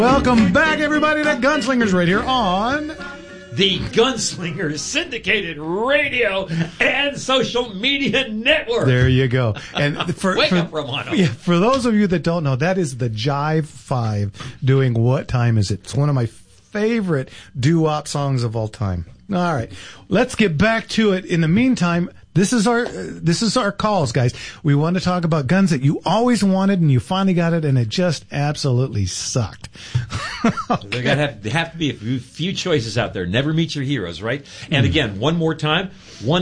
Welcome back, everybody, to Gunslingers right here on the Gunslingers Syndicated Radio and Social Media Network. There you go. And Wake up, Romano. Yeah, for those of you that don't know, that is the Jive 5 doing What Time Is It? It's one of my favorite doo-wop songs of all time. All right, let's get back to it. In the meantime, this is our calls, guys. We want to talk about guns that you always wanted and you finally got it, and it just absolutely sucked. Okay. There have to be a few choices out there. Never meet your heroes, right? And again, one more time,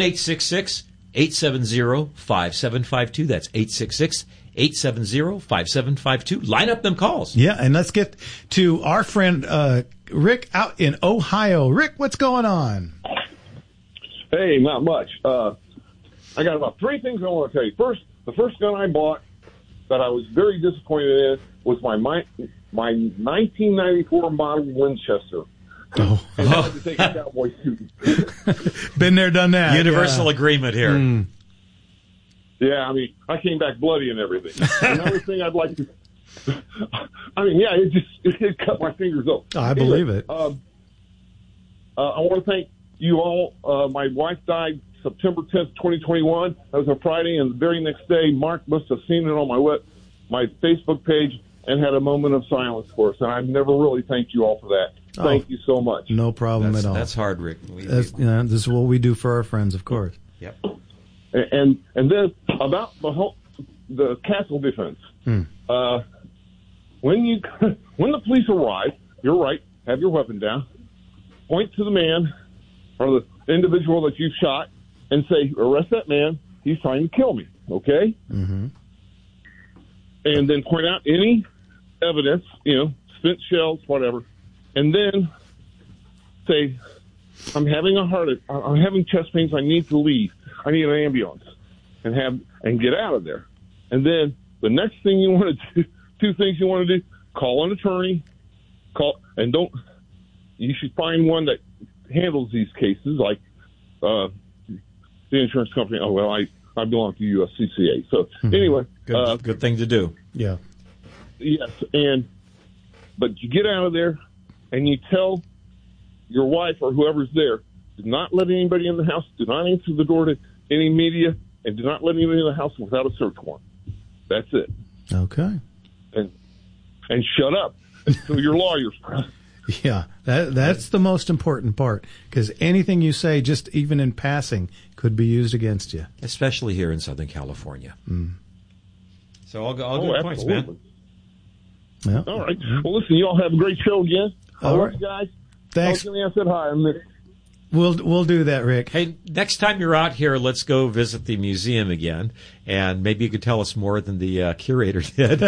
1-866-870-5752. That's 866-870-5752. Line up them calls. Yeah, and let's get to our friend Rick out in Ohio. Rick, what's going on? Hey, not much. I got about three things I want to tell you. First, the first gun I bought that I was very disappointed in was my 1994 model Winchester. Oh. And I had to take a cowboy suit. Been there, done that. Universal agreement here. Yeah, I mean, I came back bloody and everything. Another thing I'd like to... I mean, yeah, it cut my fingers off. Oh, I believe it. I want to thank you all. My wife died September 10th, 2021. That was a Friday, and the very next day, Mark must have seen it on my Facebook page and had a moment of silence for us. And I've never really thanked you all for that. Thank you so much. No problem at all. That's hard, Rick. This is what we do for our friends, of course. Yep. And then about the castle defense. When the police arrive, you're right, have your weapon down, point to the man or the individual that you've shot and say, arrest that man, he's trying to kill me, okay? Mm-hmm. And then point out any evidence, spent shells, whatever, and then say, I'm having chest pains, I need to leave. I need an ambulance and get out of there. And then the next thing you want to do, two things you want to do, call an attorney, you should find one that handles these cases, like the insurance company. Oh, well, I belong to USCCA. So anyway. Good thing to do. Yeah. Yes, but you get out of there and you tell your wife or whoever's there, do not let anybody in the house, do not answer the door to any media, and do not let anybody in the house without a search warrant. That's it. Okay. And shut up until your lawyer's present. Yeah, that's the most important part, because anything you say, just even in passing, could be used against you. Especially here in Southern California. So all good points, man. Yeah. All right. Well, listen, you all have a great show again. I love you guys. Thanks. I said hi. We'll do that, Rick. Hey, next time you're out here, let's go visit the museum again, and maybe you could tell us more than the curator did.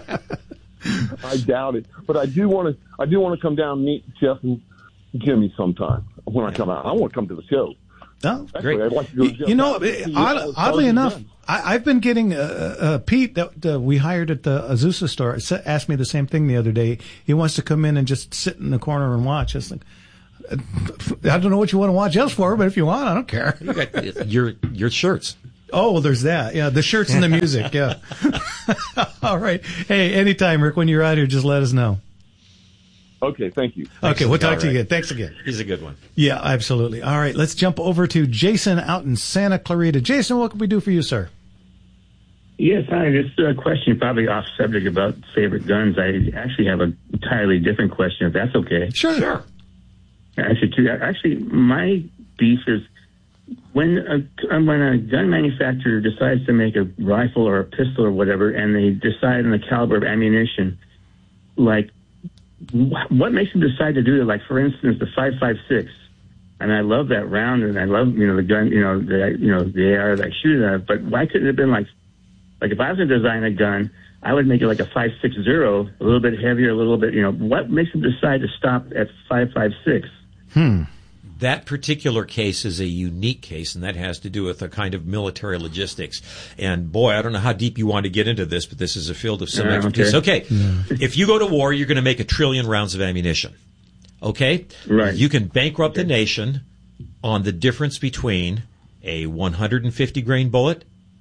I doubt it, but I do want to come down and meet Jeff and Jimmy sometime when I come out. I want to come to the show. Oh, Actually, great! I'd like to go to Jeff. Oddly enough, I've been getting Pete that we hired at the Azusa store asked me the same thing the other day. He wants to come in and just sit in the corner and watch. I was like, I don't know what you want to watch us for, but if you want, I don't care. You got your shirts. Oh, well, there's that. Yeah, the shirts and the music. Yeah. All right. Hey, anytime, Rick, when you're out here, just let us know. Okay, thank you. Okay, we'll talk to you again. Thanks again. He's a good one. Yeah, absolutely. All right, let's jump over to Jason out in Santa Clarita. Jason, what can we do for you, sir? Yes, hi. This is a question probably off subject about favorite guns. I actually have an entirely different question, if that's okay. Sure. Actually, my beef is when a gun manufacturer decides to make a rifle or a pistol or whatever, and they decide on the caliber of ammunition, like, what makes them decide to do it? Like, for instance, the 5.56. And I love that round, and I love, the gun, the AR that I shoot it at. But why couldn't it have been like if I was going to design a gun, I would make it like a 5.60, a little bit heavier, a little bit, what makes them decide to stop at 5.56? That particular case is a unique case, and that has to do with a kind of military logistics. And boy, I don't know how deep you want to get into this, but this is a field of some expertise. Okay. If you go to war, you're going to make 1 trillion rounds of ammunition. Okay? Right. You can bankrupt the nation on the difference between a 150 grain bullet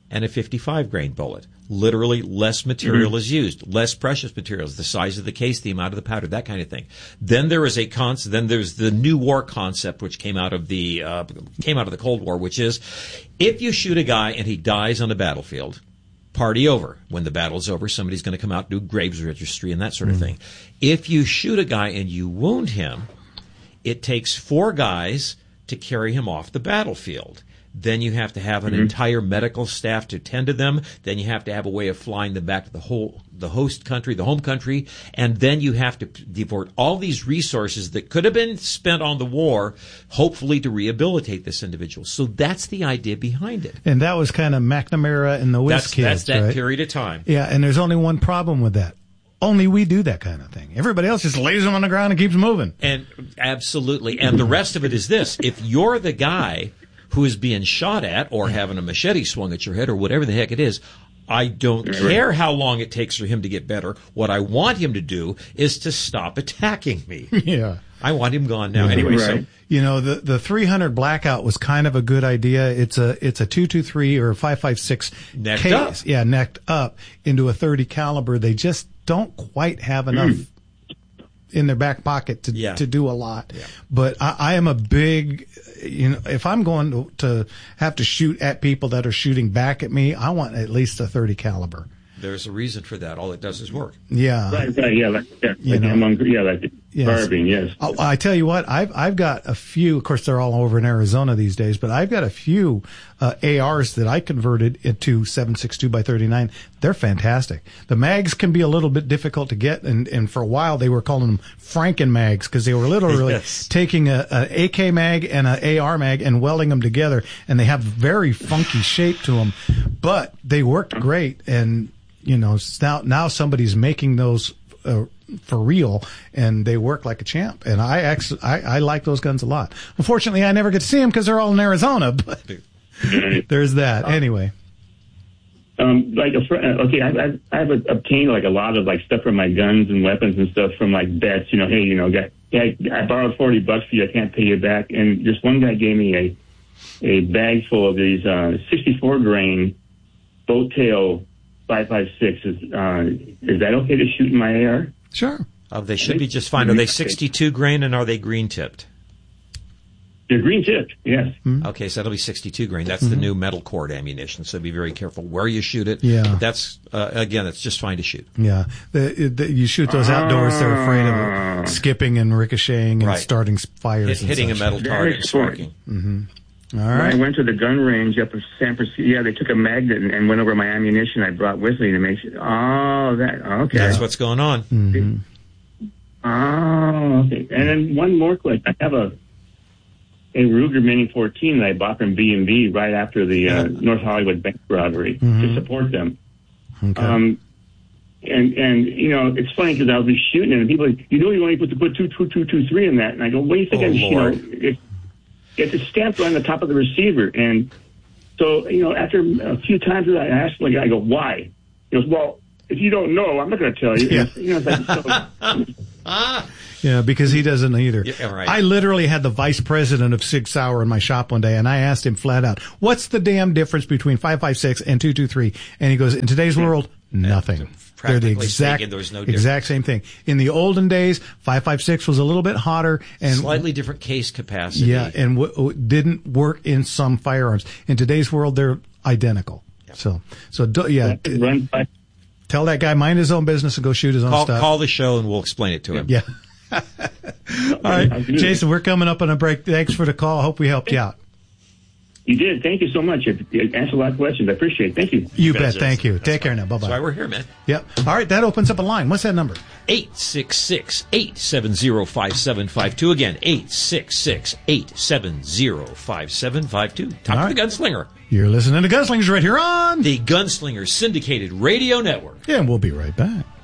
and a 55 grain bullet. Literally, less material is used, less precious materials, the size of the case, the amount of the powder, that kind of thing. Then there is then there's the new war concept, which came out of the Cold War, which is if you shoot a guy and he dies on the battlefield, party over. When the battle's over, somebody's going to come out and do graves registry and that sort of thing. If you shoot a guy and you wound him, it takes 4 guys to carry him off the battlefield. Then you have to have an entire medical staff to tend to them. Then you have to have a way of flying them back to the host country, the home country. And then you have to devote all these resources that could have been spent on the war, hopefully to rehabilitate this individual. So that's the idea behind it. And that was kind of McNamara and the Whiz Kids, That's that right? period of time. Yeah, and there's only one problem with that. Only we do that kind of thing. Everybody else just lays them on the ground and keeps moving. And absolutely. And the rest of it is this. If you're the guy who is being shot at or having a machete swung at your head or whatever the heck it is, I don't care how long it takes for him to get better. What I want him to do is to stop attacking me. Yeah. I want him gone now. Anyway, so you know, the 300 blackout was kind of a good idea. It's a 223 or 556 necked case. up. Yeah, necked up into a 30 caliber. They just don't quite have enough in their back pocket to do a lot. Yeah. But I am a big, if I'm going to have to shoot at people that are shooting back at me, I want at least a 30 caliber. There's a reason for that. All it does is work. Yeah. Right, yeah, barbing, yes. I tell you what, I've got a few, of course they're all over in Arizona these days, but I've got a few ARs that I converted into 7.62 by 39. They're fantastic. The mags can be a little bit difficult to get, and for a while they were calling them Franken mags because they were literally taking an AK mag and an AR mag and welding them together, and they have very funky shape to them, but they worked great. And now somebody's making those for real, and they work like a champ. And I like those guns a lot. Unfortunately, I never get to see them because they're all in Arizona. But there's that. Anyway, I've obtained like a lot of like stuff from my guns and weapons and stuff from like vets. I borrowed $40 for you. I can't pay you back. And just one guy gave me a bag full of these 64 grain boat tail 5.56. Is that okay to shoot in my AR? Sure. They should be just fine. Are they 62 grain and are they green tipped? They're green tipped, yes. Mm-hmm. Okay, so that'll be 62 grain. That's the new metal cord ammunition, so be very careful where you shoot it. Yeah. But that's, again, it's just fine to shoot. Yeah. You shoot those outdoors, they're afraid of skipping and ricocheting and starting fires. Hitting a metal target and sparking. Mm-hmm. All right. When I went to the gun range up in San Francisco, they took a magnet and went over my ammunition I brought with me to make sure. Okay. That's what's going on. Mm-hmm. Okay. And then one more question. I have a Ruger Mini 14 that I bought from B&B right after the North Hollywood bank robbery to support them. Okay. And it's funny because I'll be shooting and people are like, you only put 2.23 in that. And I go, what do you think? It's a stamp on the top of the receiver. And so, after a few times I asked the guy, I go, why? He goes, well, if you don't know, I'm not going to tell you. Yeah, because he doesn't either. Yeah, right. I literally had the vice president of Sig Sauer in my shop one day, and I asked him flat out, what's the damn difference between 5.56 and 2.23? And he goes, in today's world, nothing. They're the exact same thing. In the olden days, 5.56 was a little bit hotter and slightly different case capacity. Yeah, and didn't work in some firearms. In today's world, they're identical. Yep. So tell that guy mind his own business and go shoot his own stuff. Call the show and we'll explain it to him. Yeah. All right, Jason, we're coming up on a break. Thanks for the call. Hope we helped you out. You did. Thank you so much. You answered a lot of questions. I appreciate it. Thank you. You bet. Thank you. Take care now. Bye-bye. That's why we're here, man. Yep. All right, that opens up a line. What's that number? 866-870-5752. Again, 866-870-5752. Talk to the Gunslinger. You're listening to Gunslingers right here on the Gunslinger Syndicated Radio Network. Yeah, and we'll be right back.